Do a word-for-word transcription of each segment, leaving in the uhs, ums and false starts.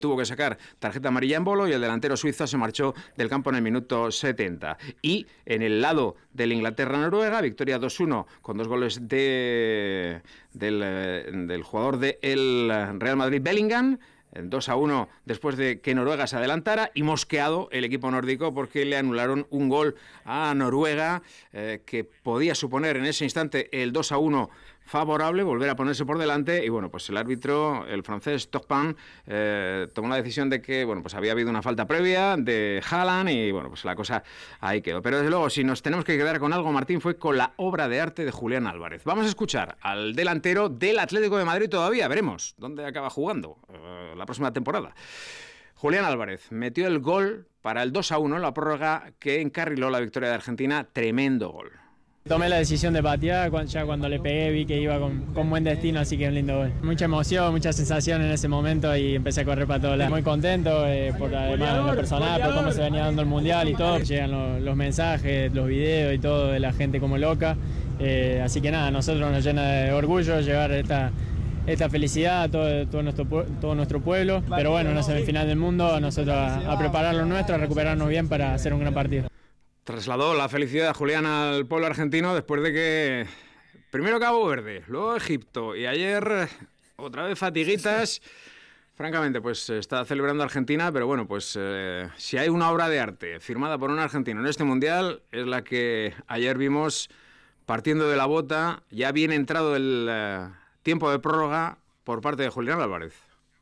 tuvo que sacar tarjeta amarilla en bolo y el delantero suizo se marchó del campo en el minuto setenta. Y en el lado del Inglaterra-Noruega, victoria dos uno con dos goles de, del, del jugador del Real Madrid, Bellingham. dos a uno después de que Noruega se adelantara, y mosqueado el equipo nórdico porque le anularon un gol a Noruega eh, que podía suponer en ese instante el dos a uno favorable, volver a ponerse por delante. Y bueno, pues el árbitro, el francés Turpin, eh, tomó la decisión de que bueno, pues había habido una falta previa de Haaland y bueno, pues la cosa ahí quedó. Pero desde luego, si nos tenemos que quedar con algo, Martín, fue con la obra de arte de Julián Álvarez. Vamos a escuchar al delantero del Atlético de Madrid todavía, veremos dónde acaba jugando eh, la próxima temporada. Julián Álvarez metió el gol para el dos a uno en la prórroga que encarriló la victoria de Argentina. Tremendo gol. Tomé la decisión de patear, ya cuando le pegué vi que iba con, con buen destino, así que un lindo gol. Mucha emoción, mucha sensación en ese momento y empecé a correr para todos lados. Muy contento eh, por además lo personal, por cómo se venía dando el mundial y todo. Llegan los, los mensajes, los videos y todo de la gente como loca. Eh, así que nada, a nosotros nos llena de orgullo llevar esta, esta felicidad a todo, todo, nuestro, todo nuestro pueblo. Pero bueno, una semifinal del mundo, nosotros a, a preparar lo nuestro, a recuperarnos bien para hacer un gran partido. Trasladó la felicidad de Julián al pueblo argentino después de que primero Cabo Verde, luego Egipto y ayer otra vez fatiguitas. Francamente, pues está celebrando Argentina, pero bueno, pues eh, si hay una obra de arte firmada por un argentino en este mundial, es la que ayer vimos partiendo de la bota, ya bien entrado el eh, tiempo de prórroga por parte de Julián Álvarez.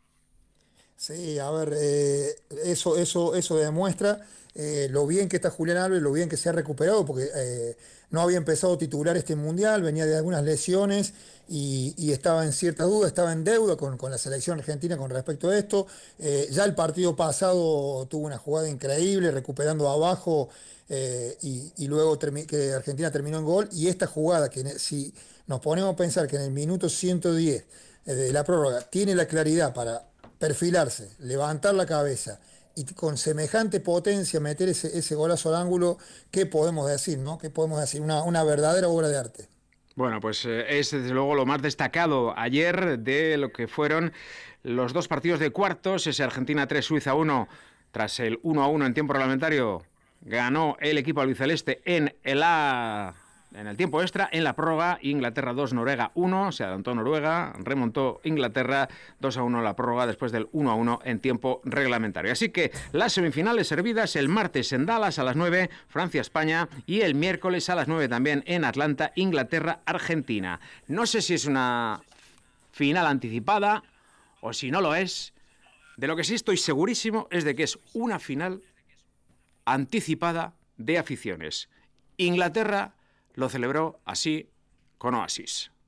Sí, a ver, eh, eso, eso, eso demuestra eh, lo bien que está Julián Álvarez, lo bien que se ha recuperado, porque eh, no había empezado a titular este mundial, venía de algunas lesiones y, y estaba en cierta duda, estaba en deuda con, con la selección argentina con respecto a esto. Eh, ya el partido pasado tuvo una jugada increíble, recuperando abajo eh, y, y luego termi- que Argentina terminó en gol. Y esta jugada, que si nos ponemos a pensar que en el minuto ciento diez eh, de la prórroga tiene la claridad para perfilarse, levantar la cabeza y con semejante potencia meter ese, ese golazo al ángulo, ¿qué podemos decir, no? ¿Qué podemos decir? Una, una verdadera obra de arte. Bueno, pues eh, es desde luego lo más destacado ayer de lo que fueron los dos partidos de cuartos, ese Argentina tres, Suiza uno, tras el uno a uno en tiempo reglamentario, ganó el equipo albiceleste en el A... En el tiempo extra, en la prórroga, Inglaterra dos, Noruega uno, se adelantó Noruega, remontó Inglaterra dos a uno en la prórroga después del uno a uno en tiempo reglamentario. Así que las semifinales servidas el martes en Dallas a las nueve, Francia-España, y el miércoles a las nueve también en Atlanta, Inglaterra-Argentina. No sé si es una final anticipada o si no lo es. De lo que sí estoy segurísimo es de que es una final anticipada de aficiones. Inglaterra lo celebró así con Oasis.